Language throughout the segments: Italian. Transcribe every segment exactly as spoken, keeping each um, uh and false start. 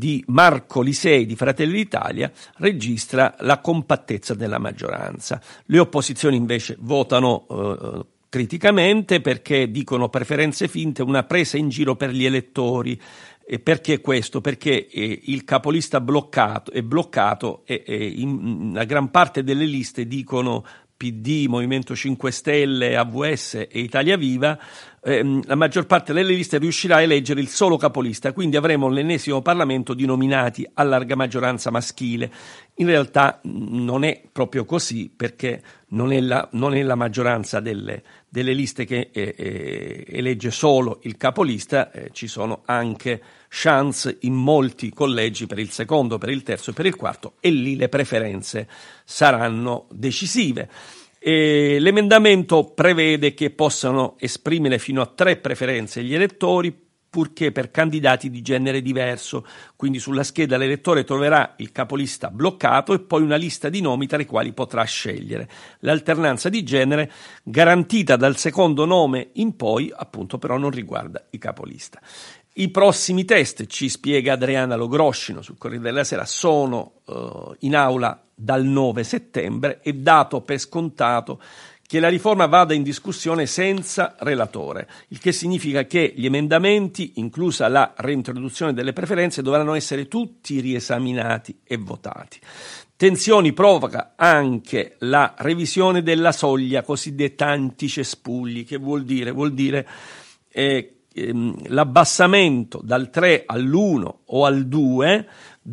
di Marco Lisei di Fratelli d'Italia registra la compattezza della maggioranza. Le opposizioni invece votano eh, criticamente perché dicono preferenze finte, una presa in giro per gli elettori. E perché questo? Perché eh, il capolista bloccato, è bloccato e, e in una gran parte delle liste dicono P D, Movimento cinque Stelle, A V S e Italia Viva, ehm, la maggior parte delle liste riuscirà a eleggere il solo capolista, quindi avremo l'ennesimo Parlamento di nominati a larga maggioranza maschile. In realtà non è proprio così, perché non è la, non è la maggioranza delle, delle liste che eh, eh, elegge solo il capolista, eh, ci sono anche chance in molti collegi per il secondo, per il terzo e per il quarto, e lì le preferenze saranno decisive. E l'emendamento prevede che possano esprimere fino a tre preferenze gli elettori, purché per candidati di genere diverso, quindi sulla scheda l'elettore troverà il capolista bloccato e poi una lista di nomi tra i quali potrà scegliere. L'alternanza di genere garantita dal secondo nome in poi, appunto, però non riguarda i capolista. I prossimi test, ci spiega Adriana Logroscino sul Corriere della Sera, sono uh, in aula dal nove settembre e dato per scontato che la riforma vada in discussione senza relatore, il che significa che gli emendamenti, inclusa la reintroduzione delle preferenze, dovranno essere tutti riesaminati e votati. Tensioni provoca anche la revisione della soglia cosiddetta anticespugli, che vuol dire? Vuol dire eh, l'abbassamento dal tre all'uno o al due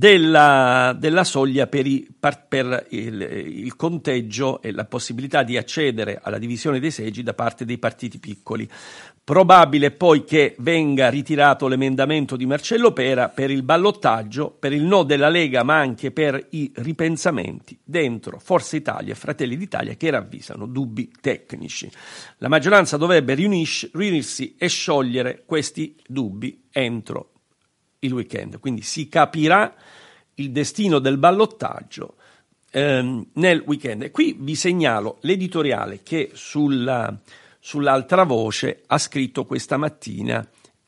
della, della soglia per, i, per il, il conteggio e la possibilità di accedere alla divisione dei seggi da parte dei partiti piccoli. Probabile poi che venga ritirato l'emendamento di Marcello Pera per il ballottaggio, per il no della Lega, ma anche per i ripensamenti dentro Forza Italia e Fratelli d'Italia che ravvisano dubbi tecnici. La maggioranza dovrebbe riunisci, riunirsi e sciogliere questi dubbi entro il weekend, quindi si capirà il destino del ballottaggio ehm, nel weekend. E qui vi segnalo l'editoriale che sulla Sull'altra voce ha scritto questa mattina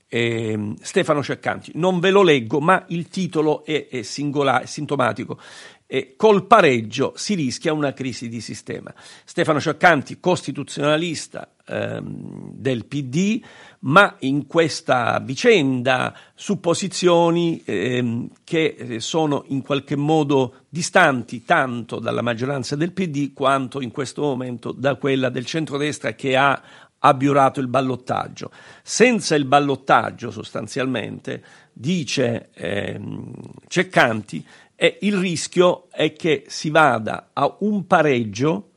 eh, Stefano Ceccanti. Non ve lo leggo, ma il titolo è, è singolare, è sintomatico. Eh, col pareggio si rischia una crisi di sistema. Stefano Ceccanti, costituzionalista ehm, del P D, ma in questa vicenda su posizioni ehm, che sono in qualche modo distanti tanto dalla maggioranza del P D quanto in questo momento da quella del centrodestra che ha abiurato il ballottaggio. Senza il ballottaggio, sostanzialmente, dice ehm, Ceccanti, e il rischio è che si vada a un pareggio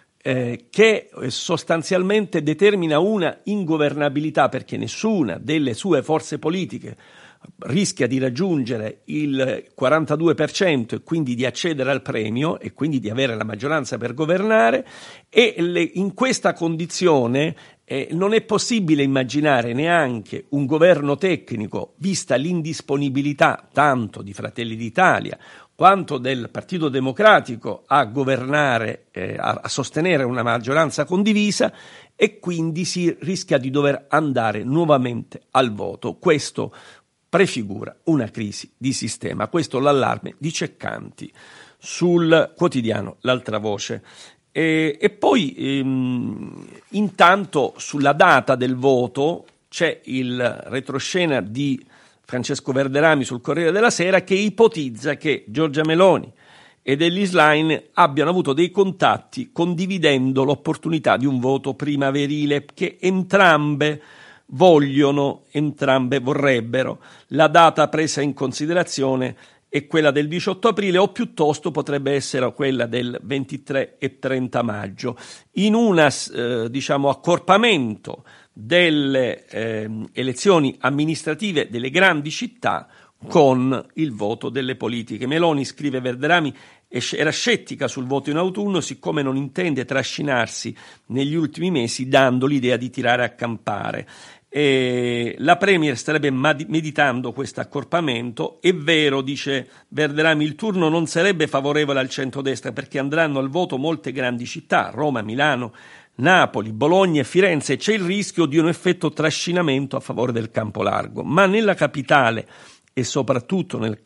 eh, che sostanzialmente determina una ingovernabilità, perché nessuna delle sue forze politiche rischia di raggiungere il quarantadue per cento e quindi di accedere al premio e quindi di avere la maggioranza per governare, e le, in questa condizione eh, non è possibile immaginare neanche un governo tecnico, vista l'indisponibilità tanto di Fratelli d'Italia quanto del Partito Democratico a governare, eh, a, a sostenere una maggioranza condivisa, e quindi si rischia di dover andare nuovamente al voto. Questo prefigura una crisi di sistema. Questo l'allarme di Ceccanti sul quotidiano L'Altra Voce. E, e poi ehm, intanto sulla data del voto c'è il retroscena di Francesco Verderami sul Corriere della Sera, che ipotizza che Giorgia Meloni ed Elly Schlein abbiano avuto dei contatti condividendo l'opportunità di un voto primaverile, che entrambe vogliono, entrambe vorrebbero. La data presa in considerazione è quella del diciotto aprile, o piuttosto potrebbe essere quella del ventitré e trenta maggio, in un eh, diciamo accorpamento delle eh, elezioni amministrative delle grandi città con il voto delle politiche. Meloni, scrive Verderami, era scettica sul voto in autunno, siccome non intende trascinarsi negli ultimi mesi dando l'idea di tirare a campare. E la Premier starebbe meditando questo accorpamento. È vero, dice Verderami, il turno non sarebbe favorevole al centrodestra, perché andranno al voto molte grandi città, Roma, Milano, Napoli, Bologna e Firenze, e c'è il rischio di un effetto trascinamento a favore del campo largo. Ma nella capitale e soprattutto nel